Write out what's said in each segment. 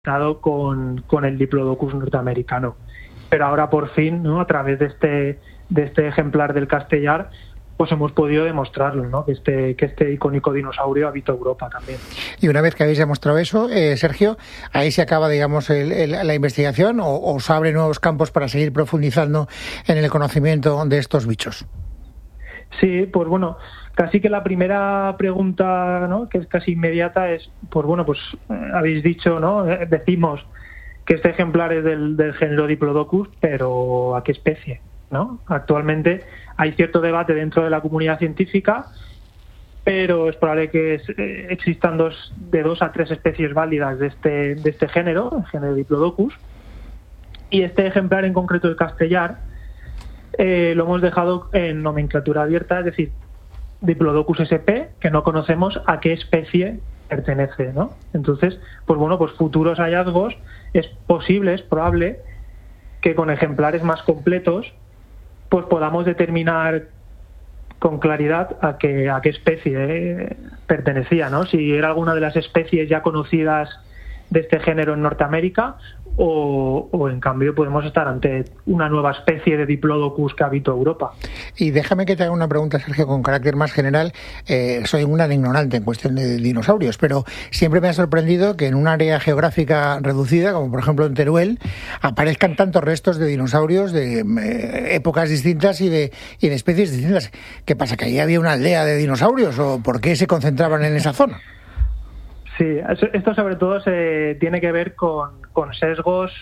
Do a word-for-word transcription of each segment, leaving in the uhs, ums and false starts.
con, con el Diplodocus norteamericano. Pero ahora por fin, ¿no?, a través de este, de este ejemplar del Castellar, pues hemos podido demostrarlo, ¿no?, que este, que este icónico dinosaurio habita Europa también. Y una vez que habéis demostrado eso, eh, Sergio, ahí se acaba, digamos, el, el, la investigación o, o se abren nuevos campos para seguir profundizando en el conocimiento de estos bichos. Sí, pues bueno, casi que la primera pregunta, ¿no?, que es casi inmediata, es, pues bueno, pues eh, habéis dicho, ¿no?, eh, decimos que este ejemplar es del, del género Diplodocus, pero ¿a qué especie?, ¿no? Actualmente hay cierto debate dentro de la comunidad científica, pero es probable que es, eh, existan dos, de dos a tres especies válidas de este, de este género, el género Diplodocus, y este ejemplar en concreto, el Castellar, eh, lo hemos dejado en nomenclatura abierta, es decir, Diplodocus sp, que no conocemos a qué especie pertenece, ¿no? Entonces, pues bueno, pues futuros hallazgos es posible, es probable que con ejemplares más completos pues podamos determinar con claridad a qué, a qué especie pertenecía, ¿no? Si era alguna de las especies ya conocidas de este género en Norteamérica o, o en cambio podemos estar ante una nueva especie de Diplodocus que habita Europa. Y déjame que te haga una pregunta, Sergio, con carácter más general. Eh, soy un gran ignorante en cuestión de dinosaurios, pero siempre me ha sorprendido que en un área geográfica reducida, como por ejemplo en Teruel, aparezcan tantos restos de dinosaurios de eh, épocas distintas y de, y de especies distintas. ¿Qué pasa, que ahí había una aldea de dinosaurios o por qué se concentraban en esa zona? Sí, esto sobre todo se tiene que ver con, con sesgos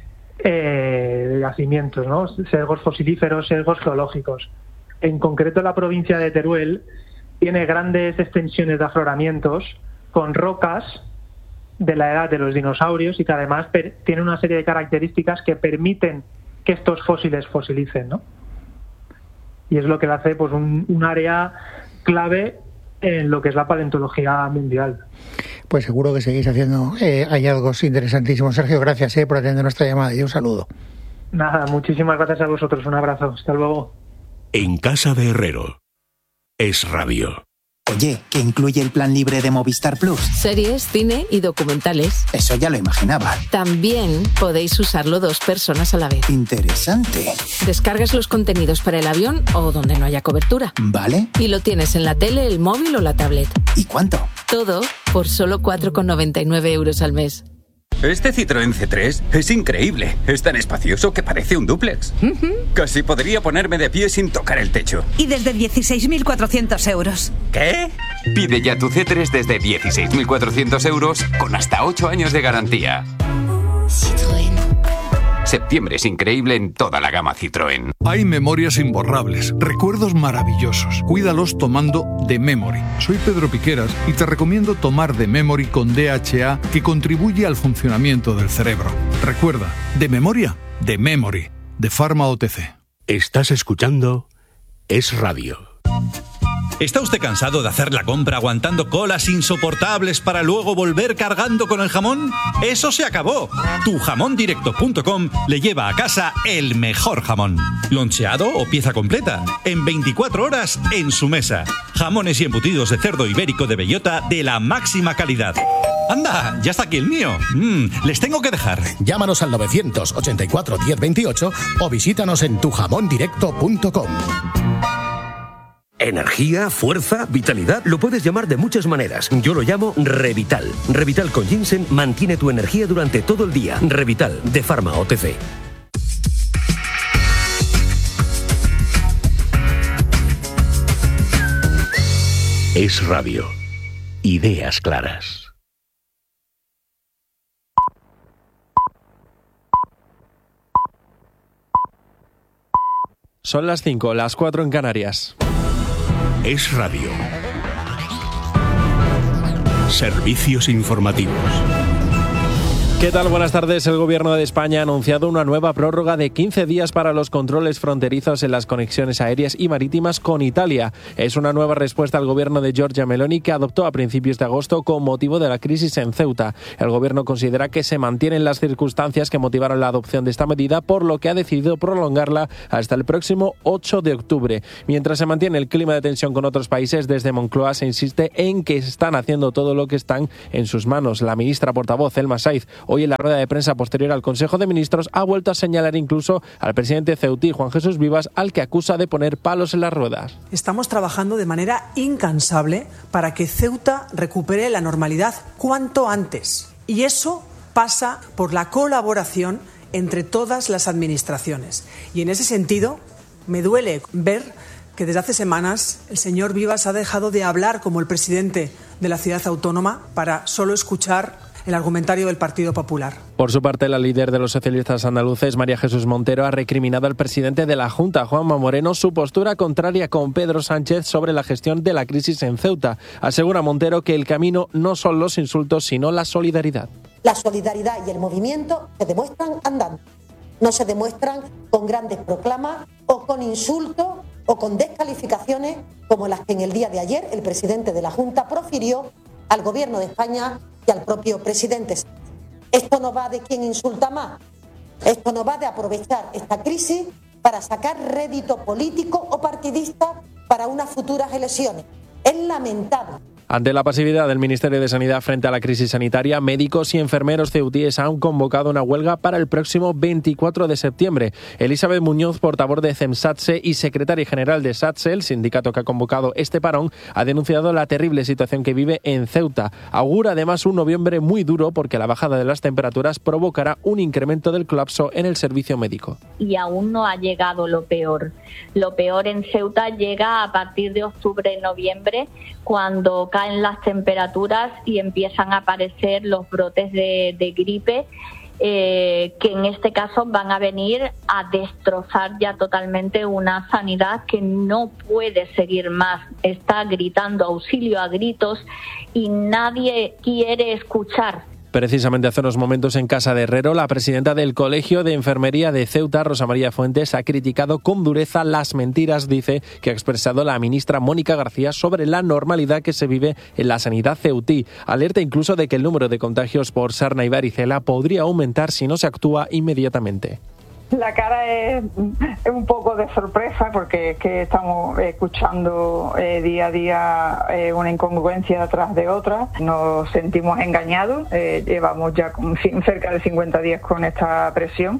eh, de yacimientos, ¿no? Sesgos fosilíferos, sesgos geológicos. En concreto, la provincia de Teruel tiene grandes extensiones de afloramientos con rocas de la edad de los dinosaurios y que además per- tiene una serie de características que permiten que estos fósiles fosilicen, ¿no? Y es lo que le hace, pues, un, un área clave en lo que es la paleontología mundial. Pues seguro que seguís haciendo eh, hallazgos interesantísimos. Sergio, gracias eh, por atender nuestra llamada y un saludo. Nada, muchísimas gracias a vosotros. Un abrazo. Hasta luego. En casa de Herrero. Es Radio. Oye, ¿qué incluye el plan libre de Movistar Plus? Series, cine y documentales. Eso ya lo imaginaba. También podéis usarlo dos personas a la vez. Interesante. Descargas los contenidos para el avión o donde no haya cobertura. Vale. Y lo tienes en la tele, el móvil o la tablet. ¿Y cuánto? Todo por solo cuatro con noventa y nueve euros al mes. Este Citroën C tres es increíble. Es tan espacioso que parece un dúplex. Uh-huh. Casi podría ponerme de pie sin tocar el techo. Y desde dieciséis mil cuatrocientos euros. ¿Qué? Pide ya tu C tres desde dieciséis mil cuatrocientos euros con hasta ocho años de garantía. Citroën. Septiembre es increíble en toda la gama Citroën. Hay memorias imborrables, recuerdos maravillosos. Cuídalos tomando The Memory. Soy Pedro Piqueras y te recomiendo tomar The Memory con D H A, que contribuye al funcionamiento del cerebro. Recuerda, de memoria, The Memory, de Pharma O T C. Estás escuchando Es Radio. ¿Está usted cansado de hacer la compra aguantando colas insoportables para luego volver cargando con el jamón? ¡Eso se acabó! tu jamón directo punto com le lleva a casa el mejor jamón. Loncheado o pieza completa, en veinticuatro horas en su mesa. Jamones y embutidos de cerdo ibérico de bellota de la máxima calidad. ¡Anda! ¡Ya está aquí el mío! Mm, les tengo que dejar. Llámanos al novecientos ochenta y cuatro diez veintiocho o visítanos en tu jamón directo punto com. Energía, fuerza, vitalidad, lo puedes llamar de muchas maneras. Yo lo llamo Revital. Revital con ginseng mantiene tu energía durante todo el día. Revital, de Pharma O T C. Es Radio. Ideas claras. Son las cinco, las cuatro en Canarias. Es Radio. Servicios informativos. ¿Qué tal? Buenas tardes. El Gobierno de España ha anunciado una nueva prórroga de quince días para los controles fronterizos en las conexiones aéreas y marítimas con Italia. Es una nueva respuesta al Gobierno de Giorgia Meloni, que adoptó a principios de agosto con motivo de la crisis en Ceuta. El Gobierno considera que se mantienen las circunstancias que motivaron la adopción de esta medida, por lo que ha decidido prolongarla hasta el próximo ocho de octubre. Mientras se mantiene el clima de tensión con otros países, desde Moncloa se insiste en que están haciendo todo lo que están en sus manos. La ministra portavoz, Elma Saiz, Hoy en la rueda de prensa posterior al Consejo de Ministros ha vuelto a señalar incluso al presidente ceutí, Juan Jesús Vivas, al que acusa de poner palos en las ruedas. Estamos trabajando de manera incansable para que Ceuta recupere la normalidad cuanto antes. Y eso pasa por la colaboración entre todas las administraciones. Y en ese sentido, me duele ver que desde hace semanas el señor Vivas ha dejado de hablar como el presidente de la ciudad autónoma para solo escuchar el argumentario del Partido Popular. Por su parte, la líder de los socialistas andaluces, María Jesús Montero, ha recriminado al presidente de la Junta, Juanma Moreno, su postura contraria con Pedro Sánchez sobre la gestión de la crisis en Ceuta. Asegura Montero que el camino no son los insultos, sino la solidaridad. La solidaridad y el movimiento se demuestran andando. No se demuestran con grandes proclamas o con insultos o con descalificaciones como las que en el día de ayer el presidente de la Junta profirió al Gobierno de España y al propio presidente. Esto no va de quién insulta más, esto no va de aprovechar esta crisis para sacar rédito político o partidista para unas futuras elecciones. Es lamentable. Ante la pasividad del Ministerio de Sanidad frente a la crisis sanitaria, médicos y enfermeros ceutíes han convocado una huelga para el próximo veinticuatro de septiembre. Elizabeth Muñoz, portavoz de CEMSATSE y secretaria general de SATSE, el sindicato que ha convocado este parón, ha denunciado la terrible situación que vive en Ceuta. Augura además un noviembre muy duro porque la bajada de las temperaturas provocará un incremento del colapso en el servicio médico. Y aún no ha llegado lo peor. Lo peor en Ceuta llega a partir de octubre, noviembre, cuando caen las temperaturas y empiezan a aparecer los brotes de, de gripe, eh, que en este caso van a venir a destrozar ya totalmente una sanidad que no puede seguir más. Está gritando auxilio a gritos y nadie quiere escuchar. Precisamente hace unos momentos en Casa de Herrero, la presidenta del Colegio de Enfermería de Ceuta, Rosa María Fuentes, ha criticado con dureza las mentiras, dice, que ha expresado la ministra Mónica García sobre la normalidad que se vive en la sanidad ceutí. Alerta incluso de que el número de contagios por sarna y varicela podría aumentar si no se actúa inmediatamente. La cara es, es un poco de sorpresa porque es que estamos escuchando eh, día a día eh, una incongruencia tras de otra. Nos sentimos engañados, eh, llevamos ya con, cerca de cincuenta días con esta presión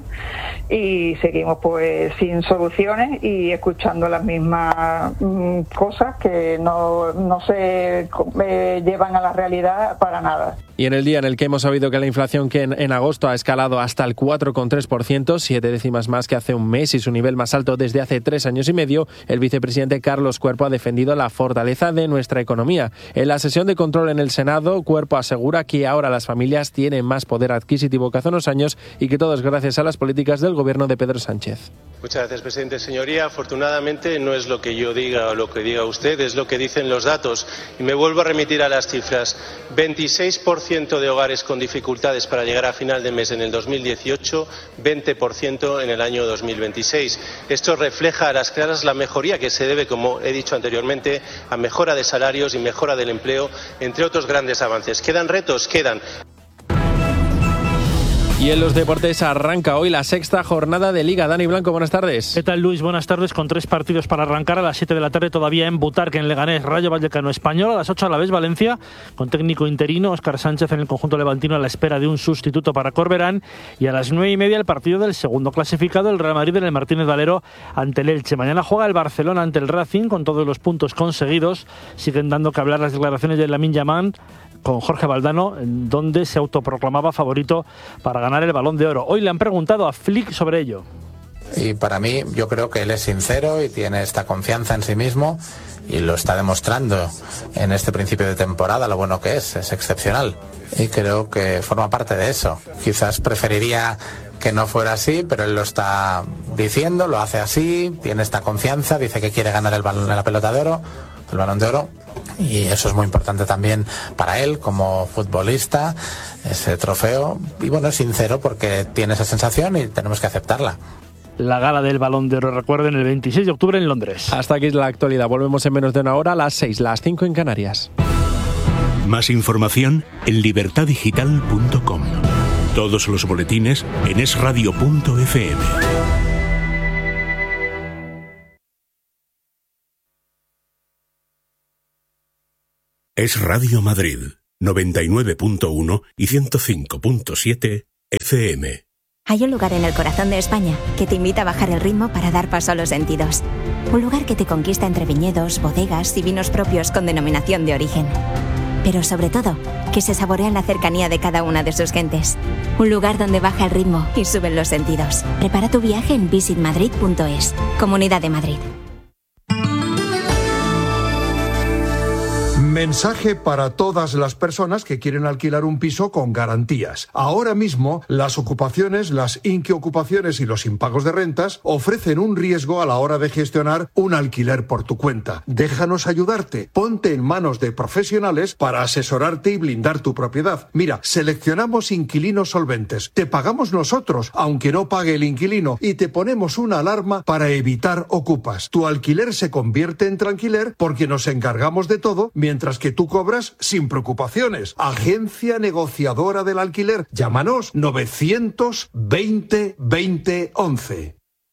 y seguimos pues sin soluciones y escuchando las mismas mm, cosas que no, no se eh, llevan a la realidad para nada. Y en el día en el que hemos sabido que la inflación que en, en agosto ha escalado hasta el cuatro coma tres por ciento, siete décimas más que hace un mes y su nivel más alto desde hace tres años y medio, el vicepresidente Carlos Cuerpo ha defendido la fortaleza de nuestra economía. En la sesión de control en el Senado, Cuerpo asegura que ahora las familias tienen más poder adquisitivo que hace unos años y que todo es gracias a las políticas del gobierno de Pedro Sánchez. Muchas gracias, presidente. Señoría, afortunadamente no es lo que yo diga o lo que diga usted, es lo que dicen los datos. Y me vuelvo a remitir a las cifras. veintiséis por ciento de hogares con dificultades para llegar a final de mes en el dos mil dieciocho, veinte por ciento en el año dos mil veintiséis. Esto refleja a las claras la mejoría que se debe, como he dicho anteriormente, a mejora de salarios y mejora del empleo, entre otros grandes avances. ¿Quedan retos? Quedan. Y en los deportes arranca hoy la sexta jornada de Liga. Dani Blanco, buenas tardes. ¿Qué tal, Luis? Buenas tardes, con tres partidos para arrancar a las siete de la tarde todavía en Butarque, en Leganés, Rayo Vallecano Español, a las ocho a la vez Valencia, con técnico interino Óscar Sánchez en el conjunto levantino a la espera de un sustituto para Corberán, y a las nueve y media el partido del segundo clasificado, el Real Madrid en el Martínez Valero ante el Elche. Mañana juega el Barcelona ante el Racing con todos los puntos conseguidos. Siguen dando que hablar las declaraciones de Lamine Yamal con Jorge Valdano, en donde se autoproclamaba favorito para ganar el Balón de Oro. Hoy le han preguntado a Flick sobre ello. Y para mí, yo creo que él es sincero y tiene esta confianza en sí mismo y lo está demostrando en este principio de temporada, lo bueno que es, es excepcional. Y creo que forma parte de eso. Quizás preferiría que no fuera así, pero él lo está diciendo, lo hace así, tiene esta confianza, dice que quiere ganar el balón, la pelota de oro, el Balón de Oro. Y eso es muy importante también para él como futbolista, ese trofeo. Y bueno, es sincero porque tiene esa sensación y tenemos que aceptarla. La gala del Balón de Oro, recuerden, el veintiséis de octubre en Londres. Hasta aquí la actualidad. Volvemos en menos de una hora a las seis, las cinco en Canarias. Más información en libertad digital punto com. Todos los boletines en es radio punto efe eme. Es Radio Madrid. noventa y nueve punto uno y ciento cinco punto siete F M. Hay un lugar en el corazón de España que te invita a bajar el ritmo para dar paso a los sentidos. Un lugar que te conquista entre viñedos, bodegas y vinos propios con denominación de origen. Pero sobre todo, que se saborea en la cercanía de cada una de sus gentes. Un lugar donde baja el ritmo y suben los sentidos. Prepara tu viaje en visit madrid punto es. Comunidad de Madrid. Mensaje para todas las personas que quieren alquilar un piso con garantías. Ahora mismo, las ocupaciones, las inquiocupaciones y los impagos de rentas ofrecen un riesgo a la hora de gestionar un alquiler por tu cuenta. Déjanos ayudarte. Ponte en manos de profesionales para asesorarte y blindar tu propiedad. Mira, seleccionamos inquilinos solventes. Te pagamos nosotros, aunque no pague el inquilino, y te ponemos una alarma para evitar ocupas. Tu alquiler se convierte en tranquiler porque nos encargamos de todo, mientras que tú cobras sin preocupaciones. Agencia negociadora del alquiler. Llámanos novecientos veinte veinte once.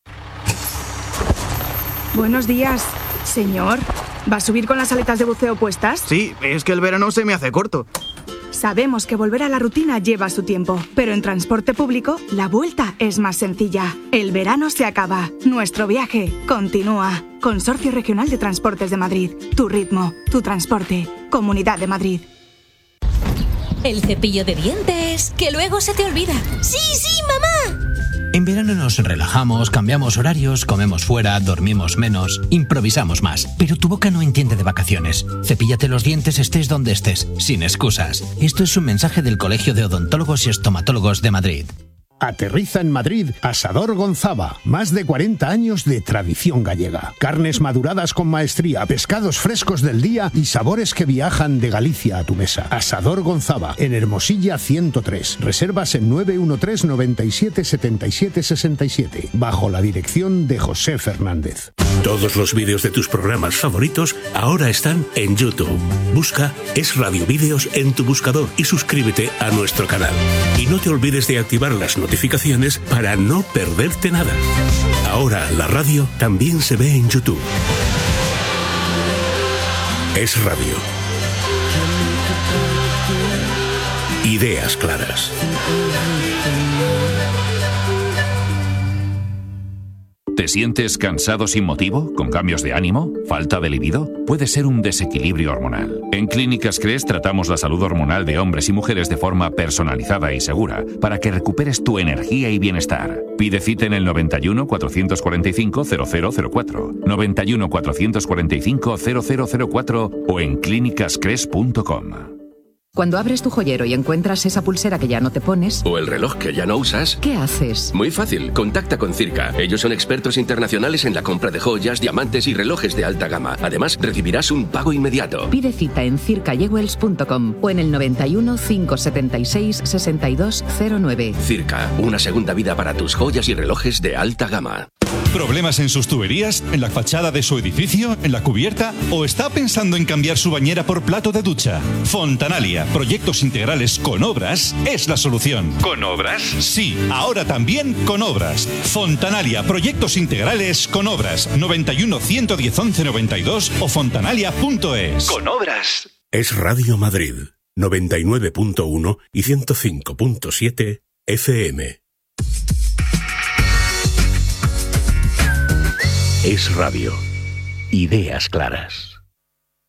Buenos días, señor. ¿Va a subir con las aletas de buceo puestas? Sí, es que el verano se me hace corto. Sabemos que volver a la rutina lleva su tiempo, pero en transporte público la vuelta es más sencilla. El verano se acaba, nuestro viaje continúa. Consorcio Regional de Transportes de Madrid. Tu ritmo, tu transporte. Comunidad de Madrid. El cepillo de dientes, que luego se te olvida. ¡Sí, sí, mamá! En verano nos relajamos, cambiamos horarios, comemos fuera, dormimos menos, improvisamos más. Pero tu boca no entiende de vacaciones. Cepíllate los dientes estés donde estés, sin excusas. Esto es un mensaje del Colegio de Odontólogos y Estomatólogos de Madrid. Aterriza en Madrid Asador Gonzaba. Más de cuarenta años de tradición gallega. Carnes maduradas con maestría, pescados frescos del día y sabores que viajan de Galicia a tu mesa. Asador Gonzaba, en Hermosilla ciento tres. Reservas en nueve uno tres, noventa y siete, setenta y siete, sesenta y siete. Bajo la dirección de José Fernández. Todos los vídeos de tus programas favoritos ahora están en YouTube. Busca Es Radio Vídeos en tu buscador y suscríbete a nuestro canal. Y no te olvides de activar las notificaciones para no perderte nada. Ahora la radio también se ve en YouTube. Es Radio. Ideas claras. ¿Te sientes cansado sin motivo? ¿Con cambios de ánimo? ¿Falta de libido? Puede ser un desequilibrio hormonal. En Clínicas Cres tratamos la salud hormonal de hombres y mujeres de forma personalizada y segura para que recuperes tu energía y bienestar. Pide cita en el noventa y uno, cuatrocientos cuarenta y cinco, cero cero cero cuatro, noventa y uno, cuatrocientos cuarenta y cinco, cero cero cero cuatro o en clínicas cres punto com. Cuando abres tu joyero y encuentras esa pulsera que ya no te pones... O el reloj que ya no usas... ¿Qué haces? Muy fácil, contacta con Circa. Ellos son expertos internacionales en la compra de joyas, diamantes y relojes de alta gama. Además, recibirás un pago inmediato. Pide cita en circa jewels punto com o en el noventa y uno, cinco setenta y seis, sesenta y dos cero nueve. Circa, una segunda vida para tus joyas y relojes de alta gama. ¿Problemas en sus tuberías? ¿En la fachada de su edificio? ¿En la cubierta? ¿O está pensando en cambiar su bañera por plato de ducha? Fontanalia, proyectos integrales con obras, es la solución. ¿Con obras? Sí, ahora también con obras. Fontanalia, proyectos integrales con obras. noventa y uno, ciento diez, once noventa y dos o fontanalia punto es. Con obras. Es Radio Madrid, noventa y nueve punto uno y ciento cinco punto siete F M. Es Radio. Ideas claras.